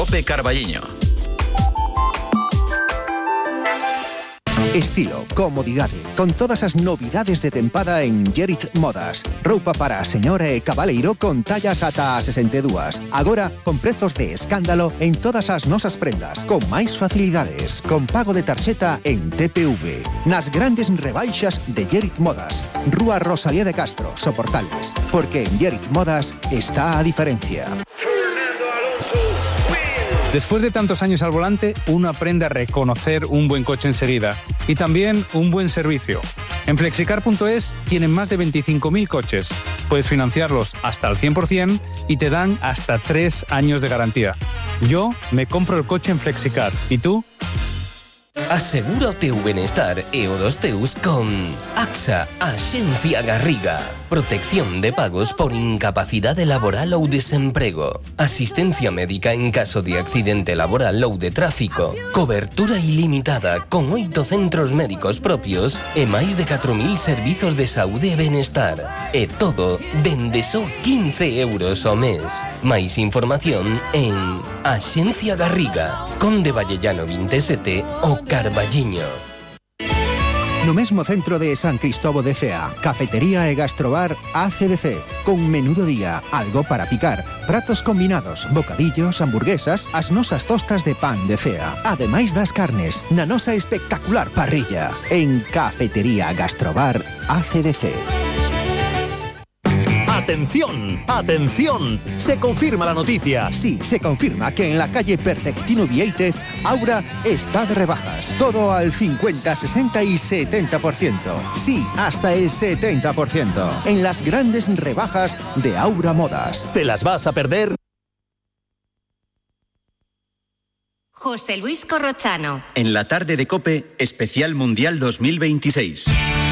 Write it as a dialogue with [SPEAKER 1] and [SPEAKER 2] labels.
[SPEAKER 1] COPE Carballiño.
[SPEAKER 2] Estilo, comodidade, con todas as novidades de tempada en Gerit Modas. Roupa para a señora e cabaleiro con tallas ata a 62. Agora, con prezos de escándalo en todas as nosas prendas, con máis facilidades, con pago de tarxeta en TPV. Nas grandes rebaixas de Gerit Modas. Rúa Rosalía de Castro, Soportales. Porque en Gerit Modas está a diferencia.
[SPEAKER 3] Después de tantos años al volante, uno aprende a reconocer un buen coche enseguida y también un buen servicio. En Flexicar.es tienen más de 25.000 coches. Puedes financiarlos hasta el 100% y te dan hasta 3 años de garantía. Yo me compro el coche en Flexicar. ¿Y tú?
[SPEAKER 4] Asegura o teu benestar e o dos teus con AXA, Axencia Garriga. Protección de pagos por incapacidade laboral ou desemprego. Asistencia médica en caso de accidente laboral ou de tráfico. Cobertura ilimitada con 8 centros médicos propios e máis de 4.000 servizos de saúde e benestar. E todo dende só 15 euros ao mes. Máis información en Axencia Garriga, Conde Vallellano 27 o Carballiño.
[SPEAKER 2] No mesmo centro de San Cristóbal de Cea, cafetería e gastrobar ACDC, con menú do día, algo para picar, pratos combinados, bocadillos, hamburguesas, as nosas tostas de pan de Cea, ademais das carnes, na nosa espectacular parrilla, en Cafetería Gastrobar ACDC.
[SPEAKER 5] ¡Atención! ¡Atención! Se confirma la noticia.
[SPEAKER 2] Sí, se confirma que en la calle Perfectino Vieitez, Aura está de rebajas. Todo al 50, 60 y 70%. Sí, hasta el 70%. En las grandes rebajas de Aura Modas.
[SPEAKER 5] ¿Te las vas a perder?
[SPEAKER 6] José Luis Corrochano.
[SPEAKER 1] En la tarde de COPE, especial Mundial 2026.